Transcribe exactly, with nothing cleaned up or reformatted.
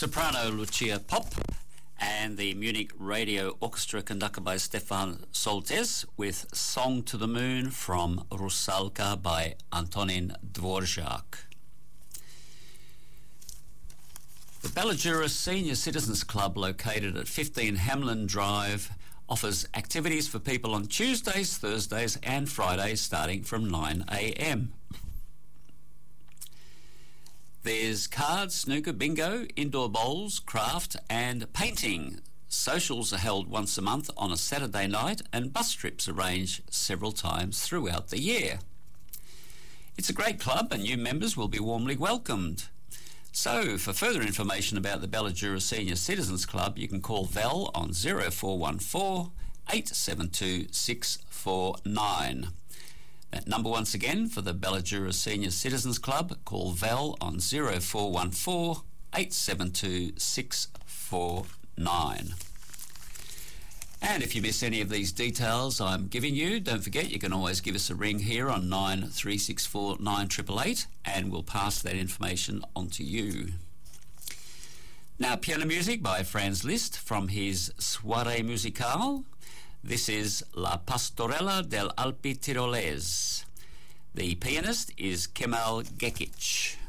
soprano Lucia Pop, and the Munich Radio Orchestra conducted by Stefan Soltes with Song to the Moon from Rusalka by Antonin Dvorak. The Ballajura Senior Citizens Club, located at fifteen Hamlin Drive, offers activities for people on Tuesdays, Thursdays and Fridays starting from nine a m. There's cards, snooker, bingo, indoor bowls, craft and painting. Socials are held once a month on a Saturday night, and bus trips arranged several times throughout the year. It's a great club and new members will be warmly welcomed. So, for further information about the Ballajura Senior Citizens Club, you can call Val on zero four one four, eight seven two, six four nine. That number once again for the Ballajura Senior Citizens Club, call Val on zero four one four, eight seven two, six four nine. And if you miss any of these details I'm giving you, don't forget you can always give us a ring here on nine three six four, nine eight eight eight and we'll pass that information on to you. Now, piano music by Franz Liszt from his Soirée Musicale. This is La Pastorella del Alpi Tirolese. The pianist is Kemal Gekic.